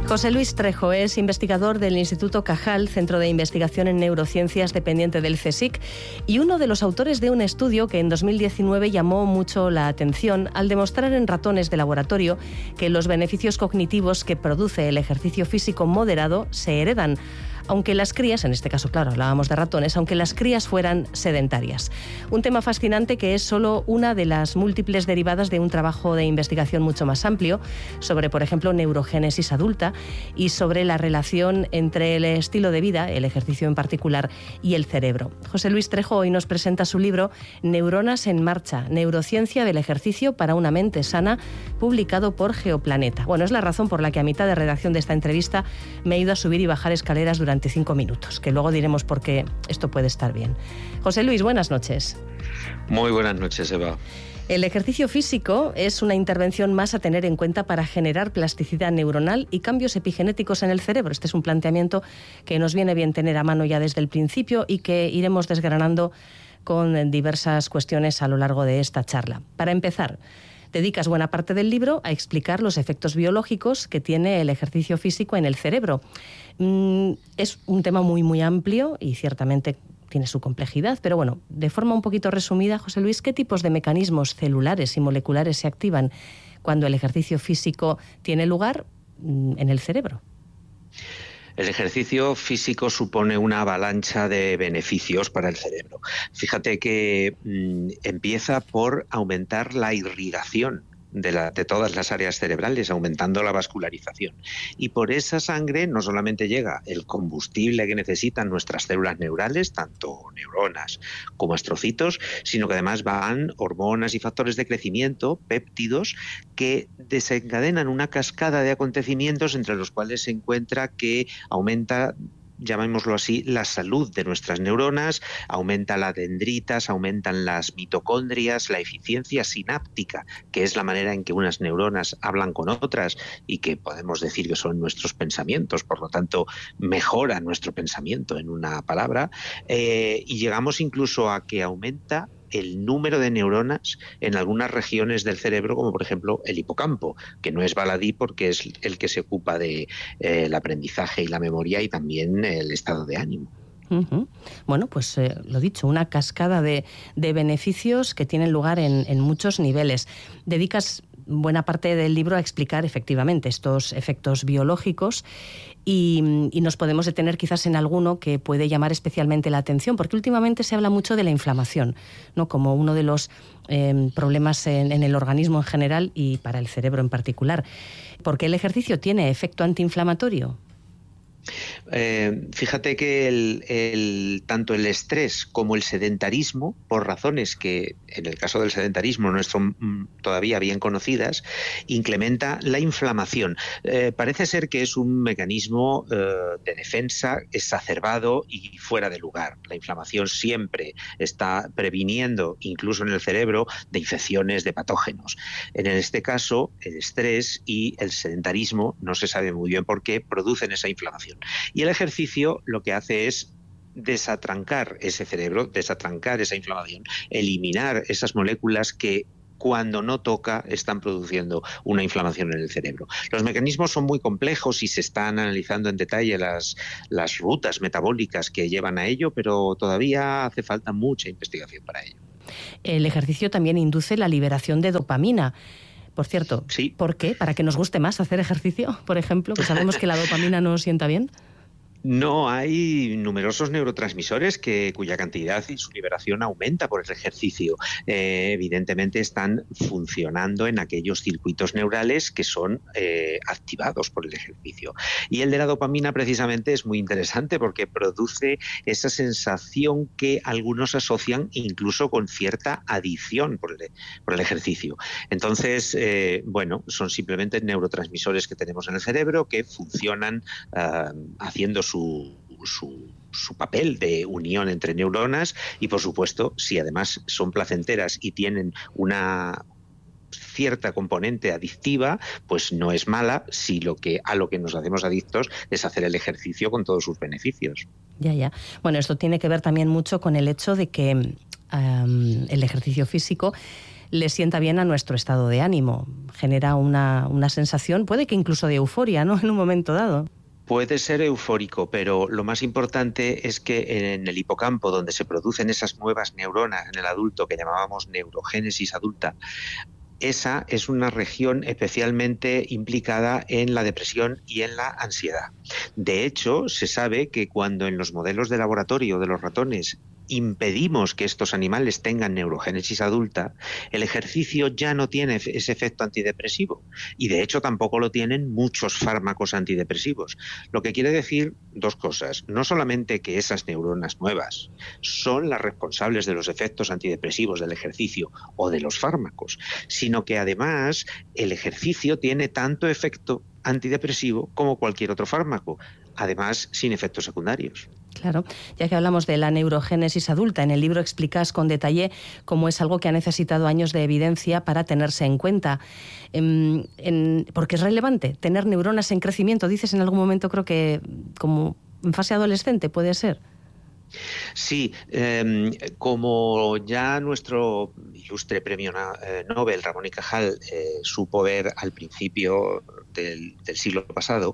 José Luis Trejo es investigador del Instituto Cajal, Centro de Investigación en Neurociencias dependiente del CSIC, y uno de los autores de un estudio que en 2019 llamó mucho la atención al demostrar en ratones de laboratorio que los beneficios cognitivos que produce el ejercicio físico moderado se heredan, aunque las crías, en este caso, claro, hablábamos de ratones, aunque las crías fueran sedentarias. Un tema fascinante que es solo una de las múltiples derivadas de un trabajo de investigación mucho más amplio sobre, por ejemplo, neurogénesis adulta y sobre la relación entre el estilo de vida, el ejercicio en particular, y el cerebro. José Luis Trejo hoy nos presenta su libro Neuronas en marcha, neurociencia del ejercicio para una mente sana, publicado por Geoplaneta. Bueno, es la razón por la que a mitad de redacción de esta entrevista me he ido a subir y bajar escaleras durante 5 minutos, que luego diremos por qué esto puede estar bien. José Luis, buenas noches. Muy buenas noches, Eva. El ejercicio físico es una intervención más a tener en cuenta para generar plasticidad neuronal y cambios epigenéticos en el cerebro. Este es un planteamiento que nos viene bien tener a mano ya desde el principio y que iremos desgranando con diversas cuestiones a lo largo de esta charla. Para empezar, dedicas buena parte del libro a explicar los efectos biológicos que tiene el ejercicio físico en el cerebro. Es un tema muy, muy amplio y ciertamente tiene su complejidad, pero bueno, de forma un poquito resumida, José Luis, ¿qué tipos de mecanismos celulares y moleculares se activan cuando el ejercicio físico tiene lugar en el cerebro? El ejercicio físico supone una avalancha de beneficios para el cerebro. Fíjate que empieza por aumentar la irrigación de todas las áreas cerebrales, aumentando la vascularización. Y por esa sangre no solamente llega el combustible que necesitan nuestras células neurales, tanto neuronas como astrocitos, sino que además van hormonas y factores de crecimiento, péptidos, que desencadenan una cascada de acontecimientos entre los cuales se encuentra que aumenta, llamémoslo así, la salud de nuestras neuronas, aumenta las dendritas, aumentan las mitocondrias, la eficiencia sináptica, que es la manera en que unas neuronas hablan con otras y que podemos decir que son nuestros pensamientos, por lo tanto mejora nuestro pensamiento en una palabra, y llegamos incluso a que aumenta el número de neuronas en algunas regiones del cerebro, como por ejemplo el hipocampo, que no es baladí porque es el que se ocupa de el aprendizaje y la memoria y también el estado de ánimo. Uh-huh. Bueno, pues lo dicho, una cascada de beneficios que tienen lugar en muchos niveles. Dedicas buena parte del libro a explicar efectivamente estos efectos biológicos y nos podemos detener quizás en alguno que puede llamar especialmente la atención, porque últimamente se habla mucho de la inflamación, ¿no?, como uno de los problemas en el organismo en general y para el cerebro en particular. ¿Por qué el ejercicio tiene efecto antiinflamatorio? Fíjate que tanto el estrés como el sedentarismo, por razones que en el caso del sedentarismo no son todavía bien conocidas, incrementa la inflamación. Parece ser que es un mecanismo de defensa exacerbado y fuera de lugar. La inflamación siempre está previniendo, incluso en el cerebro, de infecciones, de patógenos. En este caso, el estrés y el sedentarismo, no se sabe muy bien por qué, producen esa inflamación. Y el ejercicio lo que hace es desatrancar ese cerebro, desatrancar esa inflamación, eliminar esas moléculas que cuando no toca están produciendo una inflamación en el cerebro. Los mecanismos son muy complejos y se están analizando en detalle las rutas metabólicas que llevan a ello, pero todavía hace falta mucha investigación para ello. El ejercicio también induce la liberación de dopamina. Por cierto, sí. ¿Por qué? ¿Para que nos guste más hacer ejercicio, por ejemplo? Que sabemos que la dopamina no nos sienta bien. No, hay numerosos neurotransmisores cuya cantidad y su liberación aumenta por el ejercicio. Evidentemente están funcionando en aquellos circuitos neurales que son activados por el ejercicio. Y el de la dopamina precisamente es muy interesante porque produce esa sensación que algunos asocian incluso con cierta adicción por el ejercicio. Entonces, son simplemente neurotransmisores que tenemos en el cerebro que funcionan haciendo su papel de unión entre neuronas y, por supuesto, si además son placenteras y tienen una cierta componente adictiva, pues no es mala si a lo que nos hacemos adictos es hacer el ejercicio con todos sus beneficios. Ya. Bueno, esto tiene que ver también mucho con el hecho de que el ejercicio físico le sienta bien a nuestro estado de ánimo. Genera una sensación, puede que incluso de euforia, ¿no?, en un momento dado. Puede ser eufórico, pero lo más importante es que en el hipocampo, donde se producen esas nuevas neuronas en el adulto que llamábamos neurogénesis adulta, esa es una región especialmente implicada en la depresión y en la ansiedad. De hecho, se sabe que cuando en los modelos de laboratorio de los ratones impedimos que estos animales tengan neurogénesis adulta, el ejercicio ya no tiene ese efecto antidepresivo y de hecho tampoco lo tienen muchos fármacos antidepresivos. Lo que quiere decir dos cosas: no solamente que esas neuronas nuevas son las responsables de los efectos antidepresivos del ejercicio o de los fármacos, sino que además el ejercicio tiene tanto efecto antidepresivo como cualquier otro fármaco, además sin efectos secundarios. Claro, ya que hablamos de la neurogénesis adulta, en el libro explicas con detalle cómo es algo que ha necesitado años de evidencia para tenerse en cuenta. Porque es relevante tener neuronas en crecimiento, dices en algún momento, creo que como en fase adolescente, ¿puede ser? Sí, como ya nuestro ilustre premio Nobel, Ramón y Cajal, supo ver al principio del siglo pasado,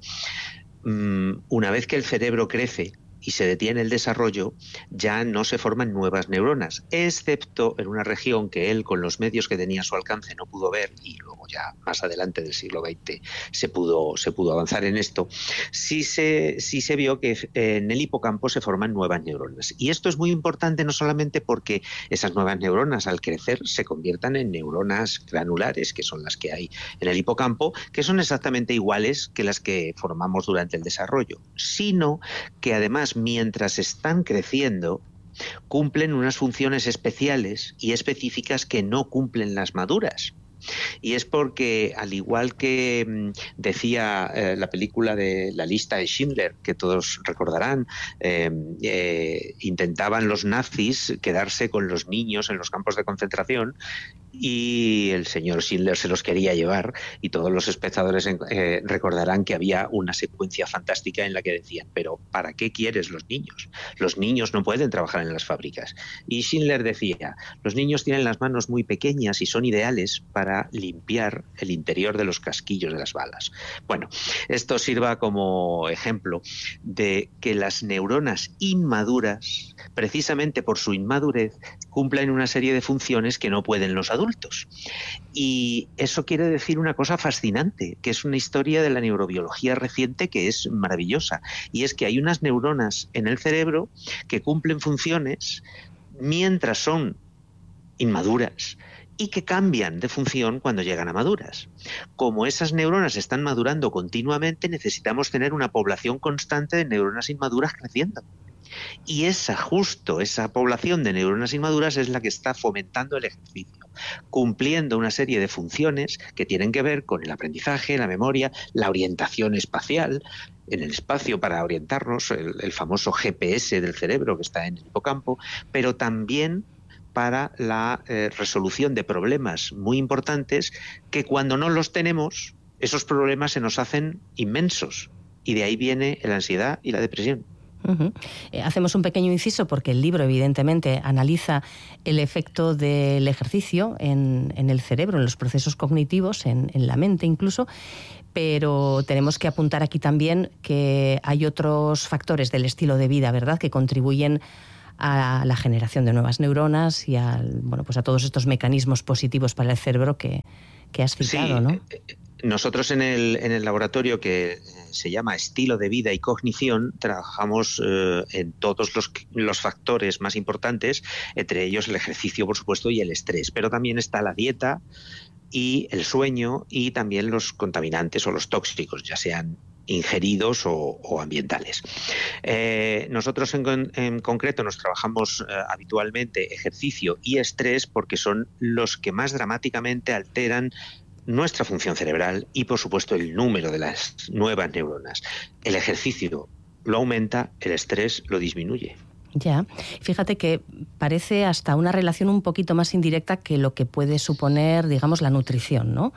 una vez que el cerebro crece y se detiene el desarrollo, ya no se forman nuevas neuronas, excepto en una región que él, con los medios que tenía a su alcance, no pudo ver, y luego ya más adelante del siglo XX se pudo avanzar en esto. Sí se vio que en el hipocampo se forman nuevas neuronas. Y esto es muy importante no solamente porque esas nuevas neuronas al crecer se conviertan en neuronas granulares, que son las que hay en el hipocampo, que son exactamente iguales que las que formamos durante el desarrollo, sino que además, mientras están creciendo, cumplen unas funciones especiales y específicas que no cumplen las maduras. Y es porque, al igual que decía la película de La lista de Schindler, que todos recordarán, intentaban los nazis quedarse con los niños en los campos de concentración y el señor Schindler se los quería llevar, y todos los espectadores recordarán que había una secuencia fantástica en la que decían: pero ¿para qué quieres los niños? Los niños no pueden trabajar en las fábricas. Y Schindler decía: los niños tienen las manos muy pequeñas y son ideales para limpiar el interior de los casquillos de las balas. Bueno, esto sirva como ejemplo de que las neuronas inmaduras, precisamente por su inmadurez, cumplen una serie de funciones que no pueden los adultos. Y eso quiere decir una cosa fascinante, que es una historia de la neurobiología reciente que es maravillosa, y es que hay unas neuronas en el cerebro que cumplen funciones mientras son inmaduras y que cambian de función cuando llegan a maduras. Como esas neuronas están madurando continuamente, necesitamos tener una población constante de neuronas inmaduras creciendo. Y esa población de neuronas inmaduras es la que está fomentando el ejercicio, cumpliendo una serie de funciones que tienen que ver con el aprendizaje, la memoria, la orientación espacial, en el espacio para orientarnos, el famoso GPS del cerebro que está en el hipocampo, pero también para la resolución de problemas muy importantes que, cuando no los tenemos, esos problemas se nos hacen inmensos, y de ahí viene la ansiedad y la depresión. Uh-huh. Hacemos un pequeño inciso porque el libro evidentemente analiza el efecto del ejercicio en el cerebro, en los procesos cognitivos, en la mente incluso, pero tenemos que apuntar aquí también que hay otros factores del estilo de vida, ¿verdad?, que contribuyen a la generación de nuevas neuronas y a todos estos mecanismos positivos para el cerebro que has citado, sí, ¿no? Nosotros en el laboratorio, que se llama Estilo de Vida y Cognición, trabajamos en todos los factores más importantes, entre ellos el ejercicio, por supuesto, y el estrés, pero también está la dieta y el sueño, y también los contaminantes o los tóxicos, ya sean ingeridos o ambientales. Nosotros en concreto nos trabajamos habitualmente ejercicio y estrés porque son los que más dramáticamente alteran nuestra función cerebral y, por supuesto, el número de las nuevas neuronas. El ejercicio lo aumenta, el estrés lo disminuye. Ya, fíjate que parece hasta una relación un poquito más indirecta que lo que puede suponer, digamos, la nutrición, ¿no?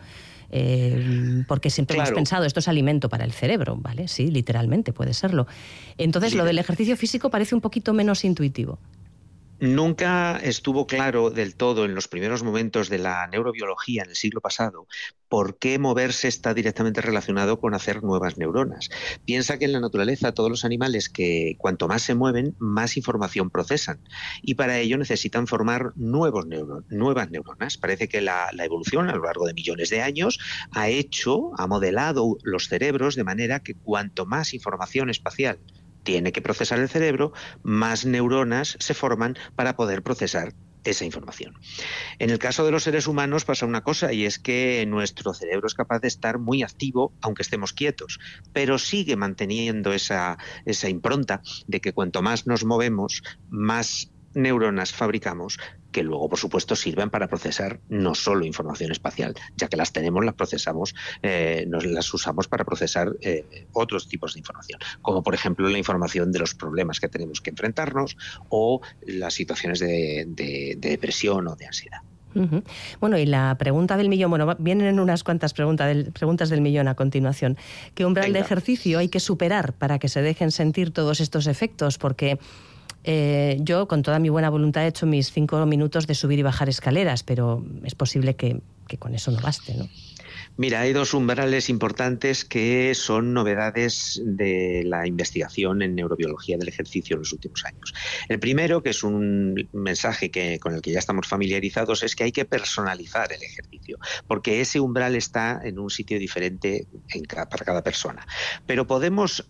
Porque siempre hemos pensado, esto es alimento para el cerebro, ¿vale? Sí, literalmente puede serlo. Entonces, lo del ejercicio físico parece un poquito menos intuitivo. Nunca estuvo claro del todo en los primeros momentos de la neurobiología en el siglo pasado por qué moverse está directamente relacionado con hacer nuevas neuronas. Piensa que en la naturaleza todos los animales que cuanto más se mueven, más información procesan y para ello necesitan formar nuevas neuronas. Parece que la evolución a lo largo de millones de años ha modelado los cerebros de manera que cuanto más información espacial tiene que procesar el cerebro, más neuronas se forman para poder procesar esa información. En el caso de los seres humanos pasa una cosa, y es que nuestro cerebro es capaz de estar muy activo aunque estemos quietos, pero sigue manteniendo esa impronta de que cuanto más nos movemos, más neuronas fabricamos, que luego, por supuesto, sirven para procesar no solo información espacial, ya que las tenemos, las procesamos, las usamos para procesar otros tipos de información, como por ejemplo la información de los problemas que tenemos que enfrentarnos o las situaciones de depresión o de ansiedad. Uh-huh. Bueno, y la pregunta del millón, bueno, vienen unas cuantas preguntas del millón a continuación. ¿Qué umbral de ejercicio hay que superar para que se dejen sentir todos estos efectos? Porque yo, con toda mi buena voluntad, he hecho mis 5 minutos de subir y bajar escaleras, pero es posible que con eso no baste, ¿no? Mira, hay 2 umbrales importantes que son novedades de la investigación en neurobiología del ejercicio en los últimos años. El primero, que es un mensaje con el que ya estamos familiarizados, es que hay que personalizar el ejercicio, porque ese umbral está en un sitio diferente para cada persona. Pero podemos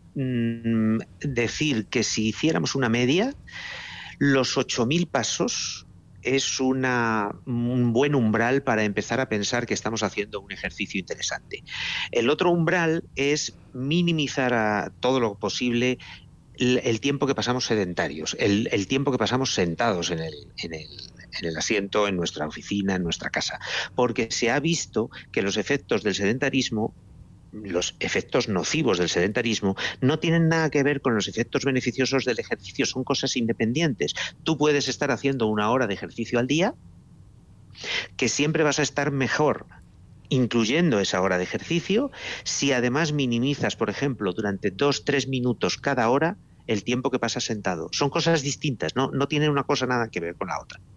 decir que si hiciéramos una media, los 8.000 pasos es un buen umbral para empezar a pensar que estamos haciendo un ejercicio interesante. El otro umbral es minimizar a todo lo posible el tiempo que pasamos sedentarios, el tiempo que pasamos sentados en el asiento, en nuestra oficina, en nuestra casa, porque se ha visto que los efectos del sedentarismo, los efectos nocivos del sedentarismo, no tienen nada que ver con los efectos beneficiosos del ejercicio, son cosas independientes. Tú puedes estar haciendo 1 hora de ejercicio al día, que siempre vas a estar mejor incluyendo esa hora de ejercicio, si además minimizas, por ejemplo, durante 2-3 minutos cada hora el tiempo que pasas sentado. Son cosas distintas, no tienen una cosa nada que ver con la otra.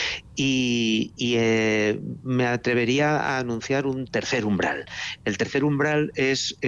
Y me atrevería a anunciar un tercer umbral. El tercer umbral es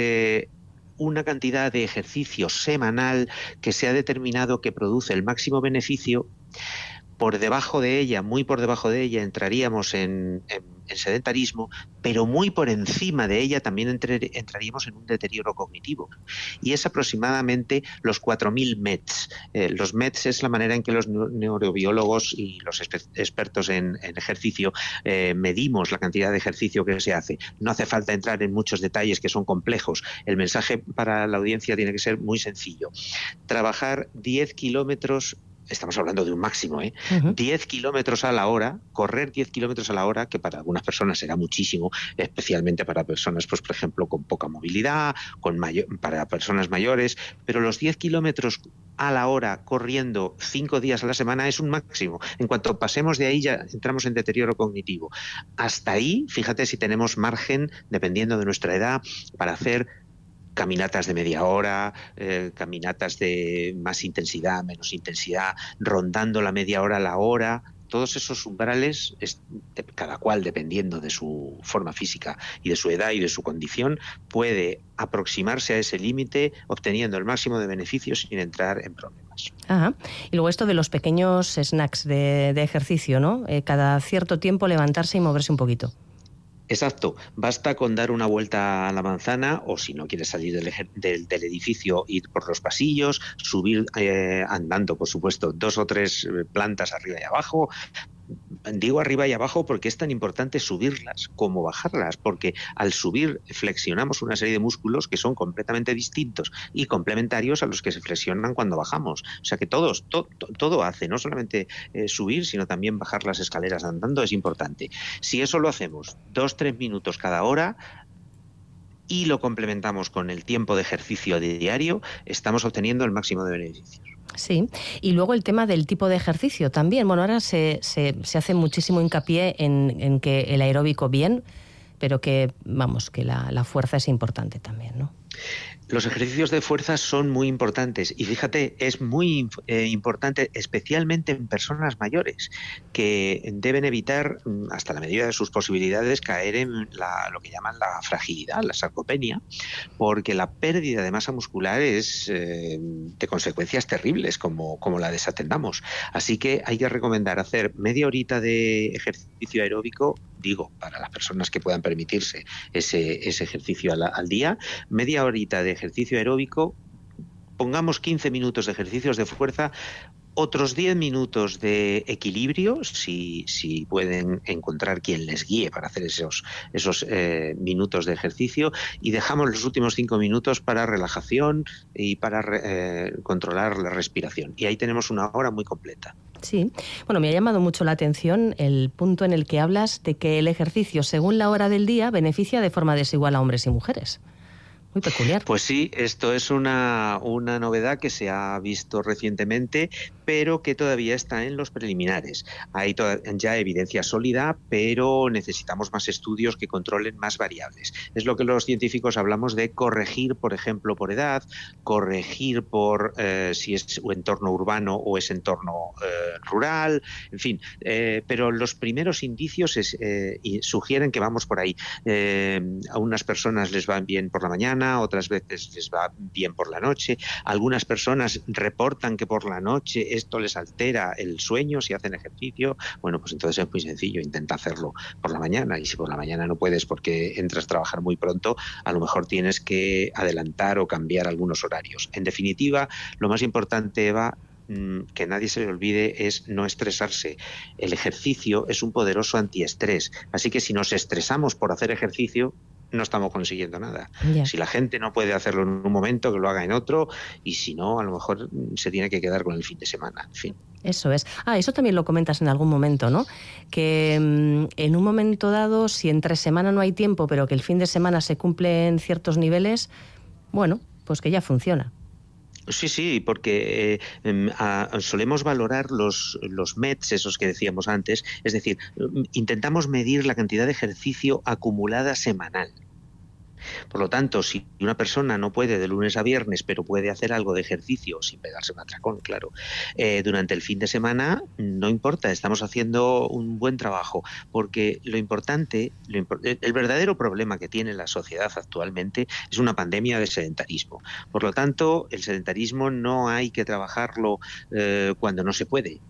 una cantidad de ejercicio semanal que se ha determinado que produce el máximo beneficio. Por debajo de ella, muy por debajo de ella, entraríamos en sedentarismo, pero muy por encima de ella también entraríamos en un deterioro cognitivo. Y es aproximadamente los 4.000 METs. Los METs es la manera en que los neurobiólogos y los expertos en ejercicio medimos la cantidad de ejercicio que se hace. No hace falta entrar en muchos detalles que son complejos. El mensaje para la audiencia tiene que ser muy sencillo. Trabajar 10 kilómetros. Estamos hablando de un máximo, 10 kilómetros a la hora, correr 10 kilómetros a la hora, que para algunas personas será muchísimo, especialmente para personas, pues por ejemplo, con poca movilidad, para personas mayores, pero los 10 kilómetros a la hora corriendo 5 días a la semana es un máximo. En cuanto pasemos de ahí ya entramos en deterioro cognitivo. Hasta ahí, fíjate si tenemos margen, dependiendo de nuestra edad, para hacer caminatas de media hora, caminatas de más intensidad, menos intensidad, rondando la media hora a la hora. Todos esos umbrales, cada cual dependiendo de su forma física y de su edad y de su condición, puede aproximarse a ese límite obteniendo el máximo de beneficios sin entrar en problemas. Ajá. Y luego esto de los pequeños snacks de ejercicio, ¿no? Cada cierto tiempo levantarse y moverse un poquito. Exacto, basta con dar una vuelta a la manzana o si no quieres salir del edificio, ir por los pasillos, subir andando, por supuesto, 2 o 3 plantas arriba y abajo. Digo arriba y abajo porque es tan importante subirlas como bajarlas, porque al subir flexionamos una serie de músculos que son completamente distintos y complementarios a los que se flexionan cuando bajamos. O sea que todo hace, no solamente subir, sino también bajar las escaleras andando es importante. Si eso lo hacemos 2-3 minutos cada hora y lo complementamos con el tiempo de ejercicio diario, estamos obteniendo el máximo de beneficios. Sí, y luego el tema del tipo de ejercicio también. Bueno, ahora se hace muchísimo hincapié en que el aeróbico bien, pero que, vamos, que la fuerza es importante también, ¿no? Los ejercicios de fuerza son muy importantes y fíjate, es muy importante especialmente en personas mayores que deben evitar, hasta la medida de sus posibilidades, caer en lo que llaman la fragilidad, la sarcopenia, porque la pérdida de masa muscular es de consecuencias terribles como la desatendamos. Así que hay que recomendar hacer media horita de ejercicio aeróbico, digo, para las personas que puedan permitirse ese ejercicio al día, media horita de ejercicio aeróbico, pongamos 15 minutos de ejercicios de fuerza, otros 10 minutos de equilibrio, si pueden encontrar quien les guíe para hacer esos minutos de ejercicio, y dejamos los últimos 5 minutos para relajación y para controlar la respiración. Y ahí tenemos una hora muy completa. Sí, bueno, me ha llamado mucho la atención el punto en el que hablas de que el ejercicio, según la hora del día, beneficia de forma desigual a hombres y mujeres. Muy peculiar. Pues sí, esto es una novedad que se ha visto recientemente, pero que todavía está en los preliminares. Hay ya evidencia sólida, pero necesitamos más estudios que controlen más variables. Es lo que los científicos hablamos de corregir, por ejemplo, por edad, corregir por si es entorno urbano o es entorno rural, en fin. Pero los primeros indicios sugieren que vamos por ahí. A unas personas les van bien por la mañana, otras veces les va bien por la noche. Algunas personas reportan que por la noche esto les altera el sueño si hacen ejercicio. Bueno, pues entonces es muy sencillo, intenta hacerlo por la mañana, y si por la mañana no puedes porque entras a trabajar muy pronto, a lo mejor tienes que adelantar o cambiar algunos horarios. En definitiva, lo más importante, Eva, que nadie se le olvide, es no estresarse. El ejercicio es un poderoso antiestrés, así que si nos estresamos por hacer ejercicio, no estamos consiguiendo nada. Yeah. Si la gente no puede hacerlo en un momento, que lo haga en otro, y si no, a lo mejor se tiene que quedar con el fin de semana. En fin. Eso es. Eso también lo comentas en algún momento, ¿no? Que en un momento dado, si entre semana no hay tiempo, pero que el fin de semana se cumplen ciertos niveles, bueno, pues que ya funciona. Sí, porque solemos valorar los METs, esos que decíamos antes, es decir, intentamos medir la cantidad de ejercicio acumulada semanal. Por lo tanto, si una persona no puede de lunes a viernes, pero puede hacer algo de ejercicio sin pegarse un atracón, claro, durante el fin de semana, no importa, estamos haciendo un buen trabajo, porque el verdadero problema que tiene la sociedad actualmente es una pandemia de sedentarismo. Por lo tanto, el sedentarismo no hay que trabajarlo cuando no se puede.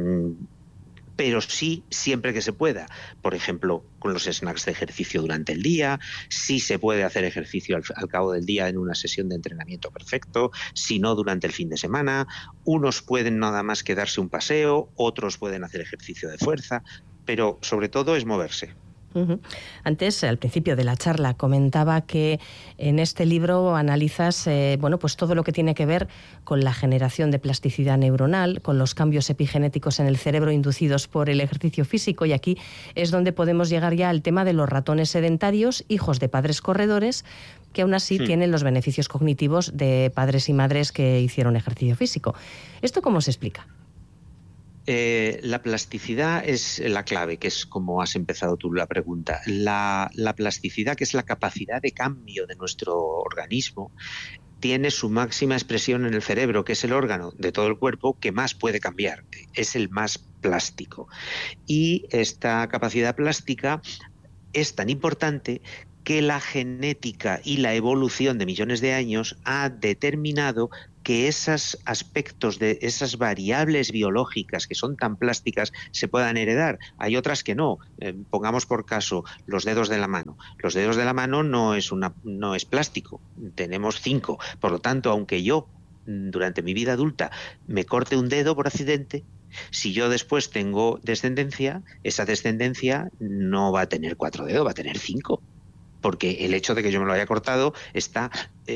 Pero sí siempre que se pueda. Por ejemplo, con los snacks de ejercicio durante el día, sí se puede hacer ejercicio al cabo del día en una sesión de entrenamiento perfecto, si no durante el fin de semana. Unos pueden nada más que darse un paseo, otros pueden hacer ejercicio de fuerza, pero sobre todo es moverse. Antes, al principio de la charla, comentaba que en este libro analizas pues todo lo que tiene que ver con la generación de plasticidad neuronal, con los cambios epigenéticos en el cerebro inducidos por el ejercicio físico, y aquí es donde podemos llegar ya al tema de los ratones sedentarios, hijos de padres corredores, que aún así tienen los beneficios cognitivos de padres y madres que hicieron ejercicio físico. ¿Esto cómo se explica? La plasticidad es la clave, que es como has empezado tú la pregunta. La plasticidad, que es la capacidad de cambio de nuestro organismo, tiene su máxima expresión en el cerebro, que es el órgano de todo el cuerpo que más puede cambiar, es el más plástico. Y esta capacidad plástica es tan importante que la genética y la evolución de millones de años ha determinado que esos aspectos de esas variables biológicas que son tan plásticas se puedan heredar. Hay otras que no. Pongamos por caso los dedos de la mano. Los dedos de la mano no es plástico. Tenemos 5. Por lo tanto, aunque yo durante mi vida adulta me corte un dedo por accidente, si yo después tengo descendencia, esa descendencia no va a tener 4 dedos, va a tener 5. Porque el hecho de que yo me lo haya cortado está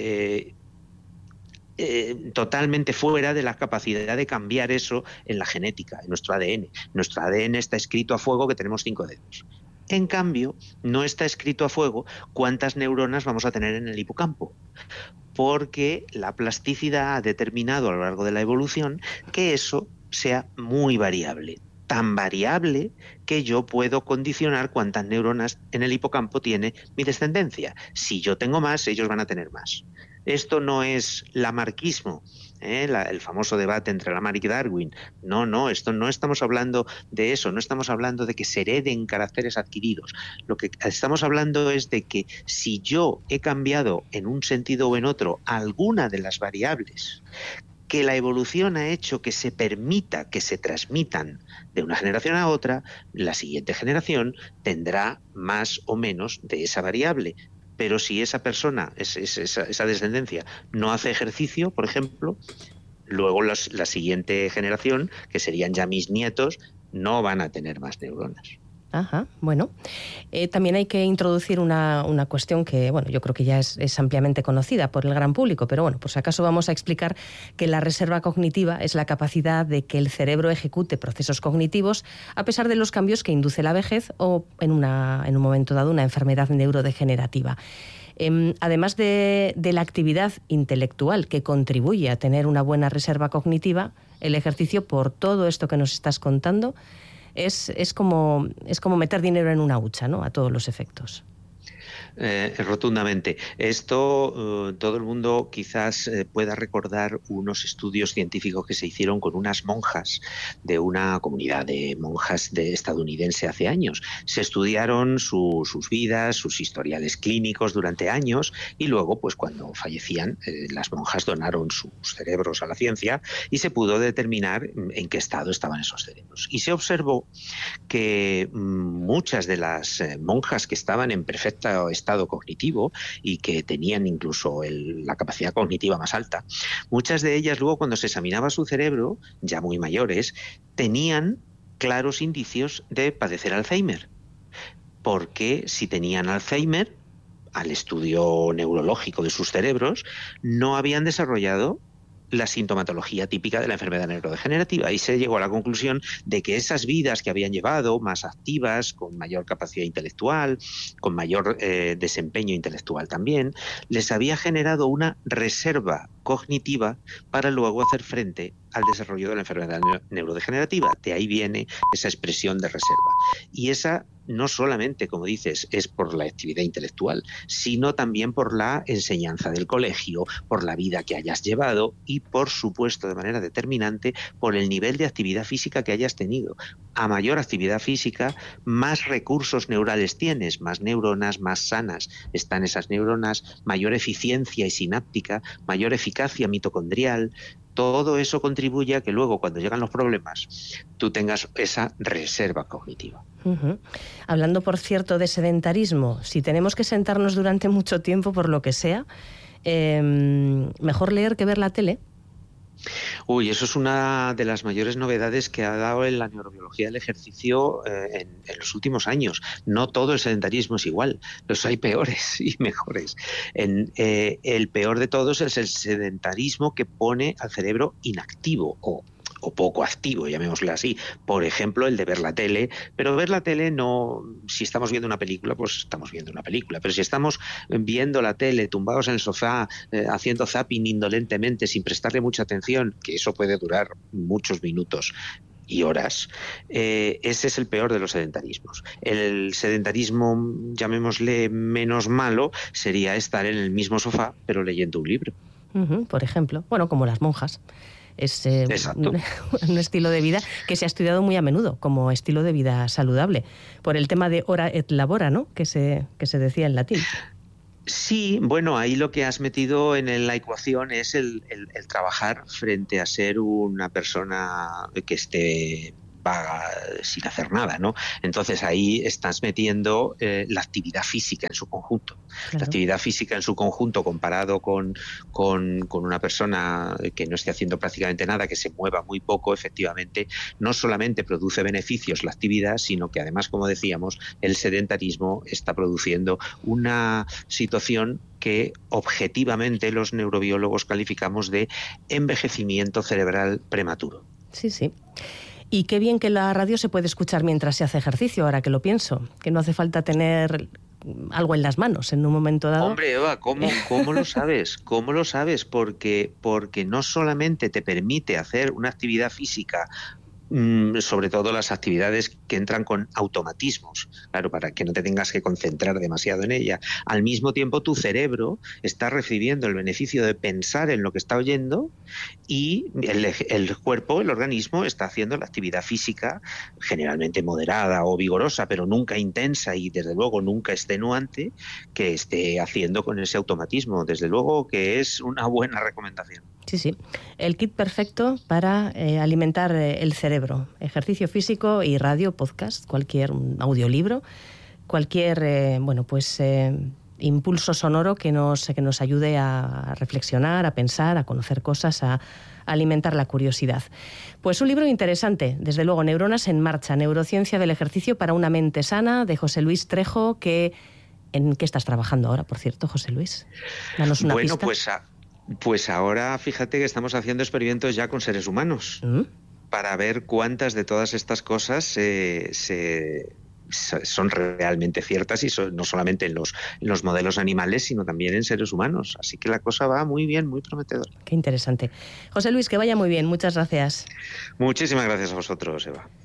totalmente fuera de la capacidad de cambiar eso en la genética, en nuestro ADN. Nuestro ADN está escrito a fuego que tenemos 5 dedos. En cambio, no está escrito a fuego cuántas neuronas vamos a tener en el hipocampo, porque la plasticidad ha determinado a lo largo de la evolución que eso sea muy variable. Tan variable que yo puedo condicionar cuántas neuronas en el hipocampo tiene mi descendencia. Si yo tengo más, ellos van a tener más. Esto no es lamarquismo, el famoso debate entre Lamarck y Darwin. No, esto no estamos hablando de eso, no estamos hablando de que se hereden caracteres adquiridos. Lo que estamos hablando es de que si yo he cambiado en un sentido o en otro alguna de las variables que la evolución ha hecho que se permita que se transmitan de una generación a otra, la siguiente generación tendrá más o menos de esa variable. Pero si esa persona, esa descendencia, no hace ejercicio, por ejemplo, luego la siguiente generación, que serían ya mis nietos, no van a tener más neuronas. Ajá, bueno. También hay que introducir una cuestión que, bueno, yo creo que ya es ampliamente conocida por el gran público, pero bueno, por si acaso vamos a explicar que la reserva cognitiva es la capacidad de que el cerebro ejecute procesos cognitivos a pesar de los cambios que induce la vejez o en un momento dado una enfermedad neurodegenerativa. Además de la actividad intelectual que contribuye a tener una buena reserva cognitiva, el ejercicio, por todo esto que nos estás contando, es como meter dinero en una hucha, ¿no? A todos los efectos. Rotundamente. Esto todo el mundo quizás pueda recordar unos estudios científicos que se hicieron con unas monjas de una comunidad de monjas estadounidense hace años. Se estudiaron sus vidas, sus historiales clínicos durante años y luego, pues cuando fallecían, las monjas donaron sus cerebros a la ciencia y se pudo determinar en qué estado estaban esos cerebros. Y se observó que muchas de las monjas que estaban en perfecto estado cognitivo y que tenían incluso la capacidad cognitiva más alta, muchas de ellas luego cuando se examinaba su cerebro, ya muy mayores, tenían claros indicios de padecer Alzheimer. Porque si tenían Alzheimer, al estudio neurológico de sus cerebros, no habían desarrollado la sintomatología típica de la enfermedad neurodegenerativa y se llegó a la conclusión de que esas vidas que habían llevado, más activas, con mayor capacidad intelectual, con mayor desempeño intelectual también, les había generado una reserva cognitiva para luego hacer frente al desarrollo de la enfermedad neurodegenerativa. De ahí viene esa expresión de reserva. Y esa no solamente, como dices, es por la actividad intelectual, sino también por la enseñanza del colegio, por la vida que hayas llevado y, por supuesto, de manera determinante, por el nivel de actividad física que hayas tenido. A mayor actividad física, más recursos neurales tienes, más neuronas, más sanas están esas neuronas, mayor eficiencia y sináptica, mayor eficacia mitocondrial. Todo eso contribuye a que luego, cuando llegan los problemas, tú tengas esa reserva cognitiva. Uh-huh. Hablando, por cierto, de sedentarismo, si tenemos que sentarnos durante mucho tiempo, por lo que sea, mejor leer que ver la tele. Uy, eso es una de las mayores novedades que ha dado en la neurobiología del ejercicio en los últimos años. No todo el sedentarismo es igual, los hay peores y mejores. El peor de todos es el sedentarismo que pone al cerebro inactivo o poco activo, llamémosle así. Por ejemplo, el de ver la tele, pero ver la tele no, si estamos viendo una película, pues estamos viendo una película, pero si estamos viendo la tele tumbados en el sofá, haciendo zapping indolentemente, sin prestarle mucha atención, que eso puede durar muchos minutos y horas, ese es el peor de los sedentarismos. El sedentarismo, llamémosle menos malo, sería estar en el mismo sofá, pero leyendo un libro. Uh-huh, por ejemplo, bueno, como las monjas. Es un estilo de vida que se ha estudiado muy a menudo como estilo de vida saludable, por el tema de hora et labora, ¿no? que se decía en latín. Sí, bueno, ahí lo que has metido en la ecuación es el trabajar frente a ser una persona que esté vaga sin hacer nada, ¿no? Entonces ahí estás metiendo la actividad física en su conjunto. Claro. La actividad física en su conjunto comparado con una persona que no esté haciendo prácticamente nada, que se mueva muy poco, efectivamente, no solamente produce beneficios la actividad, sino que además, como decíamos, el sedentarismo está produciendo una situación que objetivamente los neurobiólogos calificamos de envejecimiento cerebral prematuro. Sí, sí. Y qué bien que la radio se puede escuchar mientras se hace ejercicio, ahora que lo pienso, que no hace falta tener algo en las manos en un momento dado. Hombre, Eva, ¿cómo lo sabes? ¿Cómo lo sabes? Porque no solamente te permite hacer una actividad física sobre todo las actividades que entran con automatismos, claro, para que no te tengas que concentrar demasiado en ella. Al mismo tiempo, tu cerebro está recibiendo el beneficio de pensar en lo que está oyendo y el cuerpo, el organismo, está haciendo la actividad física generalmente moderada o vigorosa, pero nunca intensa y desde luego nunca extenuante, que esté haciendo con ese automatismo. Desde luego que es una buena recomendación. Sí, sí. El kit perfecto para alimentar el cerebro. Ejercicio físico y radio, podcast, cualquier audiolibro, cualquier impulso sonoro que nos ayude a reflexionar, a pensar, a conocer cosas, a alimentar la curiosidad. Pues un libro interesante, desde luego, Neuronas en Marcha, Neurociencia del Ejercicio para una mente sana, de José Luis Trejo, ¿en qué estás trabajando ahora, por cierto, José Luis? Danos una pista. Pues ahora fíjate que estamos haciendo experimentos ya con seres humanos para ver cuántas de todas estas cosas son realmente ciertas y no solamente en los modelos animales, sino también en seres humanos. Así que la cosa va muy bien, muy prometedora. Qué interesante. José Luis, que vaya muy bien. Muchas gracias. Muchísimas gracias a vosotros, Eva.